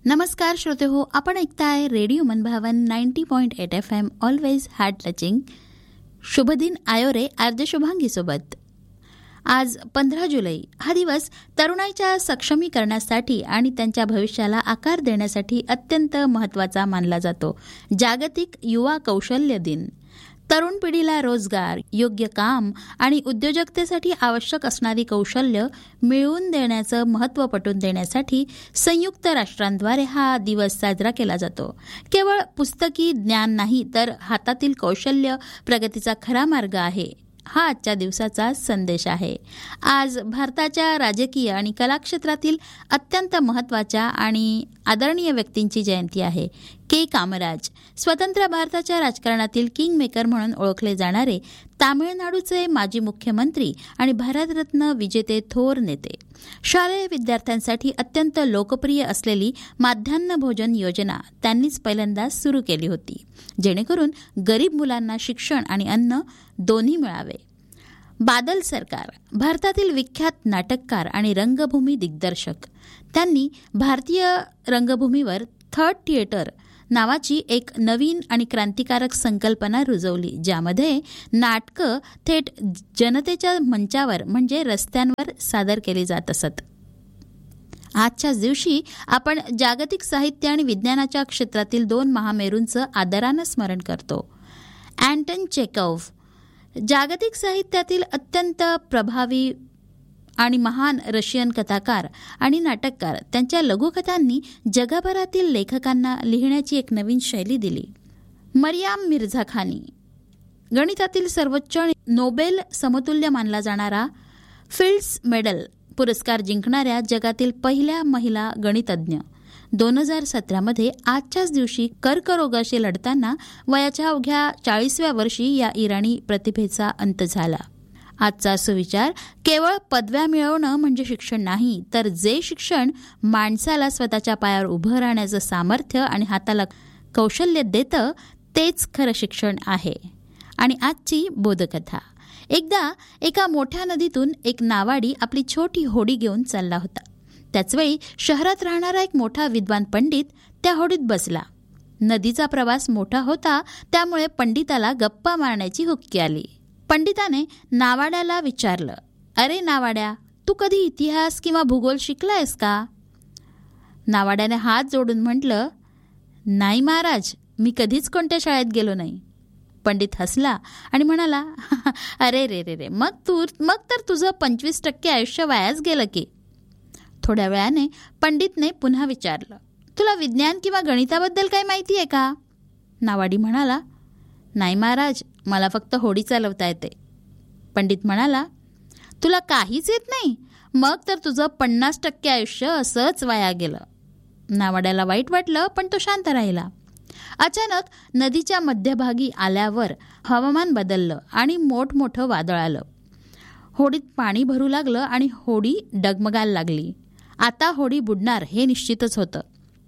नमस्कार श्रोते हो, आपण ऐकताय रेडिओ मनभावन 90.8 FM ऑलवेज हार्ट टचिंग. शुभ दिन आयोरे आरजे शुभांगी सोबत. आज 15 जुलै हा दिवस तरुणाईच्या सक्षमीकरणासाठी आणि त्यांच्या भविष्याला आकार देण्यासाठी अत्यंत महत्त्वाचा मानला जातो. जागतिक युवा कौशल्य दिन. तरुण पिढीला रोजगार, योग्य काम आणि उद्योजकतेसाठी आवश्यक असणारी कौशल्य मिळवून देण्याचं महत्त्व पटवून देण्यासाठी संयुक्त राष्ट्रांद्वारे हा दिवस साजरा केला जातो. केवळ पुस्तकी ज्ञान नाही, तर हातातील कौशल्य प्रगतीचा खरा मार्ग आहे, हा आजच्या दिवसाचा संदेश आहे. आज भारताच्या राजकीय आणि कला क्षेत्रातील अत्यंत महत्त्वाच्या आणि आदरणीय व्यक्तींची जयंती आहे. के. कामराज, स्वतंत्र भारताच्या राजकारणातील किंग मेकर म्हणून ओळखले जाणारे तामिळनाडूचे माजी मुख्यमंत्री आणि भारतरत्न विजेते थोर नेते. शालेय विद्यार्थ्यांसाठी अत्यंत लोकप्रिय असलेली माध्यान्ह भोजन योजना त्यांनीच पहिल्यांदा सुरू केली होती, जेणेकरून गरीब मुलांना शिक्षण आणि अन्न दोन्ही मिळावे. बादल सरकार, भारतातील विख्यात नाटककार आणि रंगभूमी दिग्दर्शक. त्यांनी भारतीय रंगभूमीवर थर्ड थिएटर नावाची एक नवीन आणि क्रांतिकारक संकल्पना रुजवली, ज्यामध्ये नाटकं थेट जनतेच्या मंचावर म्हणजे रस्त्यांवर सादर केली जात असत. आजच्याच दिवशी आपण जागतिक साहित्य आणि विज्ञानाच्या क्षेत्रातील 2 महामेरूंचं आदरानं स्मरण करतो. अँटन चेखोव्ह, जागतिक साहित्यातील अत्यंत प्रभावी आणि महान रशियन कथाकार आणि नाटककार. त्यांच्या लघुकथांनी जगभरातील लेखकांना लिहिण्याची एक नवीन शैली दिली. मरियाम मिर्झाखानी, गणितातील सर्वोच्च नोबेल समतुल्य मानला जाणारा फिल्ड्स मेडल पुरस्कार जिंकणाऱ्या जगातील पहिल्या महिला गणितज्ञ. 2017 आजच्याच दिवशी कर्करोगाशी लढताना वयाच्या अवघ्या 40व्या वर्षी या इराणी प्रतिभेचा अंत झाला. आजचा सुविचार, केवळ पदव्या मिळवणं म्हणजे शिक्षण नाही, तर जे शिक्षण माणसाला स्वतःच्या पायावर उभं राहण्याचं सामर्थ्य आणि हाताला कौशल्य देतं, तेच खरं शिक्षण आहे. आणि आजची बोधकथा. एकदा एका मोठ्या नदीतून एक नावाडी आपली छोटी होडी घेऊन चालला होता. त्याचवेळी शहरात राहणारा एक मोठा विद्वान पंडित त्या होडीत बसला. नदीचा प्रवास मोठा होता, त्यामुळे पंडिताला गप्पा मारण्याची हुक्की आली. पंडिताने नावाड्याला विचारलं, अरे नावाड्या, तू कधी इतिहास किंवा भूगोल शिकलायस का? नावाड्याने हात जोडून म्हटलं, नाही महाराज, मी कधीच कोणत्या शाळेत गेलो नाही. पंडित हसला आणि म्हणाला, अरे रे रे रे, मग तर तुझं 25% आयुष्य वायाच गेलं की. थोड्या वेळाने पंडितने पुन्हा विचारलं, तुला विज्ञान किंवा गणिताबद्दल काही माहिती आहे का? नावाडी म्हणाला, नाही महाराज, मला फक्त होडी चालवता येते. पंडित म्हणाला, तुला काहीच येत नाही? मग तर तुझं 50% आयुष्य असंच वाया गेलं. नावाड्याला वाईट वाटलं, पण तो शांत राहिला. अचानक नदीच्या मध्यभागी आल्यावर हवामान बदललं आणि मोठमोठं वादळ आलं. होडीत पाणी भरू लागलं आणि होडी डगमगायला लागली. आता होडी बुडणार हे निश्चितच होतं.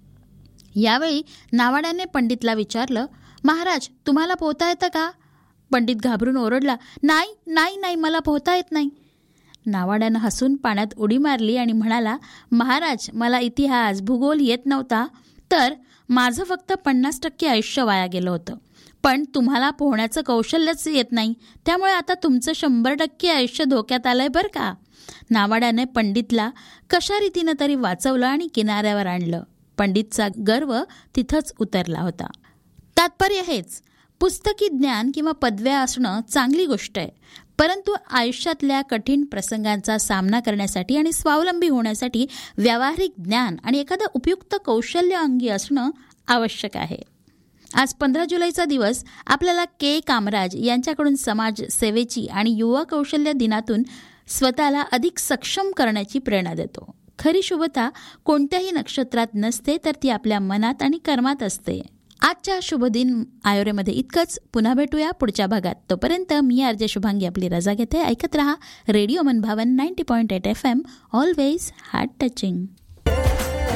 यावेळी नावाड्याने पंडितला विचारलं, महाराज, तुम्हाला पोहता येतं का? पंडित घाबरून ओरडला, नाही नाही नाही, मला पोहता येत नाही. नावाड्यानं हसून पाण्यात उडी मारली आणि म्हणाला, महाराज, मला इतिहास भूगोल येत नव्हता, तर माझं फक्त 50% आयुष्य वाया गेलं होतं. पण तुम्हाला पोहण्याचं कौशल्यच येत नाही, त्यामुळे आता तुमचं 100% आयुष्य धोक्यात आलंय बरं का. नावाड्याने पंडितला कशा रीतीनं तरी वाचवलं आणि किनाऱ्यावर आणलं. पंडितचा गर्व तिथंच उतरला होता. तात्पर्य हेच, पुस्तकी ज्ञान किंवा पदव्या असणं चांगली गोष्ट आहे, परंतु आयुष्यातल्या कठीण प्रसंगांचा सामना करण्यासाठी आणि स्वावलंबी होण्यासाठी व्यावहारिक ज्ञान आणि एखादं उपयुक्त कौशल्य अंगी असणं आवश्यक आहे. आज 15 जुलैचा दिवस आपल्याला के. कामराज यांच्याकडून समाज सेवेची आणि युवा कौशल्य दिनातून स्वतःला अधिक सक्षम करण्याची प्रेरणा देतो. खरी शुभता कोणत्याही नक्षत्रात नसते, तर ती आपल्या मनात आणि कर्मात असते. आजच्या शुभदिन आयोरेमध्ये इतकंच. पुन्हा भेटूया पुढच्या भागात. तोपर्यंत मी आरजे शुभांगी आपली रजा घेते. ऐकत रहा रेडिओ मनभावन 90.8 FM ऑलवेज हार्ट टचिंग.